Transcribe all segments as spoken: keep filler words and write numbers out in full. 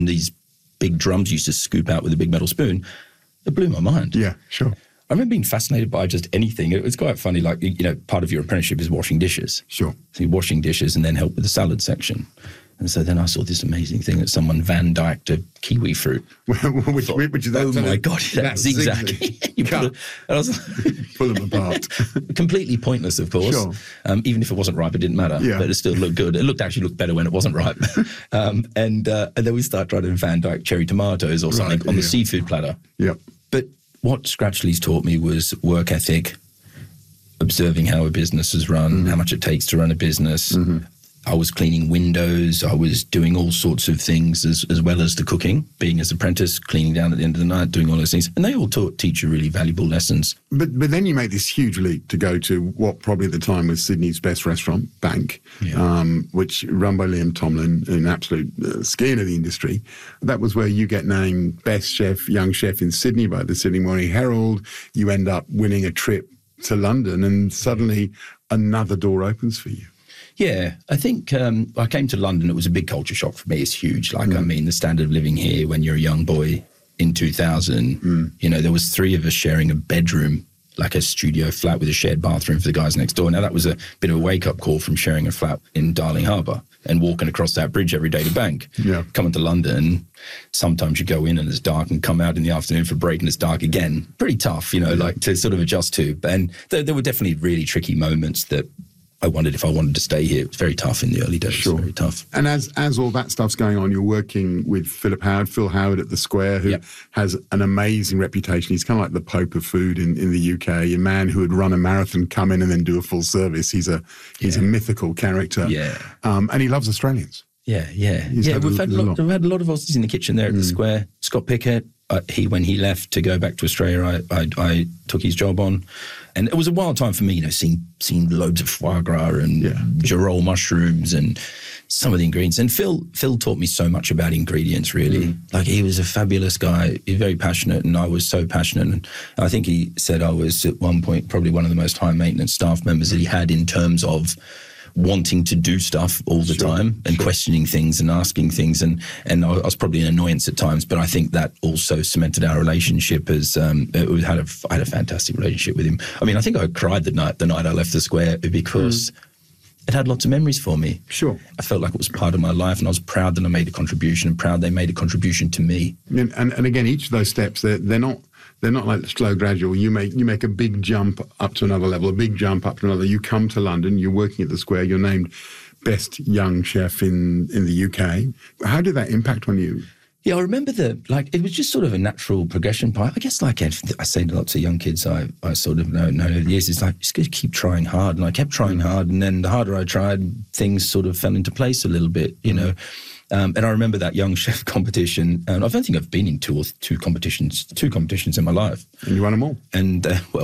these big drums used to scoop out with a big metal spoon. It blew my mind. Yeah, sure. I remember being fascinated by just anything. It was quite funny, like, you know, part of your apprenticeship is washing dishes. Sure. So you're washing dishes and then help with the salad section. And so then I saw this amazing thing that someone Van Dyked a kiwi fruit. which, thought, which is that? Oh my of, God, that, that zigzag. zigzag. You put it, and I was like, pull them apart. Completely pointless, of course. Sure. Um, even if it wasn't ripe, it didn't matter. Yeah. But it still looked good. It looked actually looked better when it wasn't ripe. um, and uh, and then we start trying to Van Dyke cherry tomatoes or something Right, on yeah. the seafood platter. Yep. But what Scratchley's taught me was work ethic, observing how a business is run, mm-hmm. how much it takes to run a business. Mm-hmm. I was cleaning windows. I was doing all sorts of things as, as well as the cooking, being as apprentice, cleaning down at the end of the night, doing all those things. And they all taught teach you really valuable lessons. But but then you make this huge leap to go to what probably at the time was Sydney's best restaurant, Bank, Yeah. um, which run by Liam Tomlin, an absolute uh, skin of the industry. That was where you get named best chef, young chef in Sydney by the Sydney Morning Herald. You end up winning a trip to London and suddenly another door opens for you. Yeah, I think um, I came to London. It was a big culture shock for me. It's huge. Like, mm. I mean, the standard of living here when you're a young boy in two thousand, mm. you know, there was three of us sharing a bedroom, like a studio flat with a shared bathroom for the guys next door. Now, that was a bit of a wake-up call from sharing a flat in Darling Harbour and walking across that bridge every day to Bank. Yeah. Coming to London, sometimes you go in and it's dark and come out in the afternoon for a break and it's dark again. Pretty tough, you know, yeah. like to sort of adjust to. And there, there were definitely really tricky moments that I wondered if I wanted to stay here. It was very tough in the early days. Sure. Very tough. And as as all that stuff's going on, you're working with Philip Howard, Phil Howard at the Square, who yep. has an amazing reputation. He's kind of like the Pope of food in, in the U K, a man who would run a marathon, come in and then do a full service. He's a he's yeah. a mythical character. Yeah. Um, and he loves Australians. Yeah, yeah. He's yeah, had we've a, had, a lot, lot. we've had a lot of Aussies in the kitchen there at Mm. the Square. Scott Pickett, uh, he when he left to go back to Australia, I, I, I took his job on. And it was a wild time for me, you know, seeing seeing loads of foie gras and Yeah. girole mushrooms and some of the ingredients. And Phil Phil taught me so much about ingredients, really. Mm. Like, he was a fabulous guy. He was very passionate, and I was so passionate. And I think he said I was, at one point, probably one of the most high-maintenance staff members that he had in terms of wanting to do stuff all the Sure, time and sure. questioning things and asking things. And, and I was probably an annoyance at times, but I think that also cemented our relationship as, um, it was, had a, I had a fantastic relationship with him. I mean, I think I cried the night, the night I left the Square because mm. it had lots of memories for me. Sure. I felt like it was part of my life, and I was proud that I made a contribution and proud they made a contribution to me. And, and, and again, each of those steps, they're, they're not they're not like slow, gradual. You make you make a big jump up to another level, a big jump up to another. You come to London, you're working at the Square, you're named best young chef in, in the U K. How did that impact on you? Yeah, I remember the, like, it was just sort of a natural progression part. I guess, like, I say to lots of young kids I, I sort of know, know over the years, it's like, just got to keep trying hard. And I kept trying hard, and then the harder I tried, things sort of fell into place a little bit, you know. Um, and I remember that young chef competition, and I don't think I've been in two or two competitions, two competitions in my life. And you won them all. And, uh, well,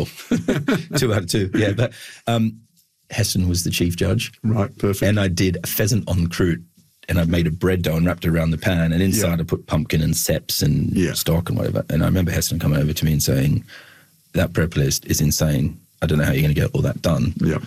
two out of two, yeah. But um, Hessen was the chief judge. Right, perfect. And I did a pheasant en croûte. And I made a bread dough and wrapped it around the pan, and inside Yeah. I put pumpkin and seps and Yeah. stock and whatever. And I remember Heston coming over to me and saying, that prep list is insane. I don't know how you're going to get all that done. Yeah.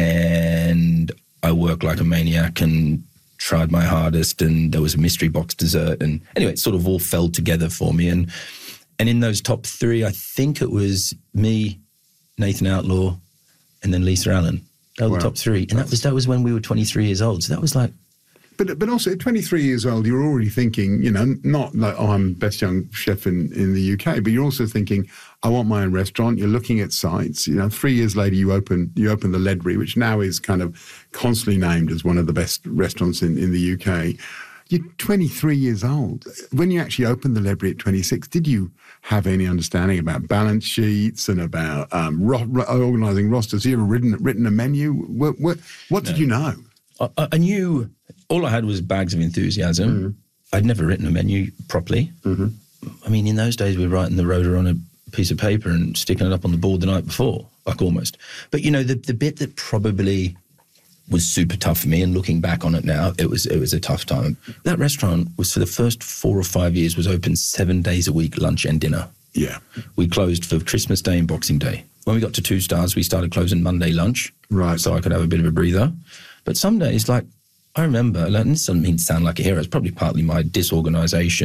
And I worked like a maniac and tried my hardest, and there was a mystery box dessert. And anyway, it sort of all fell together for me. And and in those top three, I think it was me, Nathan Outlaw, and then Lisa Allen. That were Wow. the top three. And that was that was when we were twenty-three years old. So that was like, But but also at twenty-three years old, you're already thinking, you know, not like, oh, I'm best young chef in, in the U K, but you're also thinking, I want my own restaurant. You're looking at sites. You know, three years later, you open you open the Ledbury, which now is kind of constantly named as one of the best restaurants in, in the U K. You're twenty-three years old. When you actually opened the Ledbury at twenty-six, did you have any understanding about balance sheets and about um, ro- ro- organising rosters? Have you ever written, written a menu? What, what, what did No. you know? I, I knew, all I had was bags of enthusiasm. Mm-hmm. I'd never written a menu properly. Mm-hmm. I mean, in those days, we were writing the rota on a piece of paper and sticking it up on the board the night before, like almost. But, you know, the, the bit that probably was super tough for me, and looking back on it now, it was it was a tough time. That restaurant was, for the first four or five years, was open seven days a week, lunch and dinner. Yeah. We closed for Christmas Day and Boxing Day. When we got to two stars, we started closing Monday lunch. Right. So I could have a bit of a breather. But some days, like, I remember, like, and this doesn't mean to sound like a hero, it's probably partly my disorganisation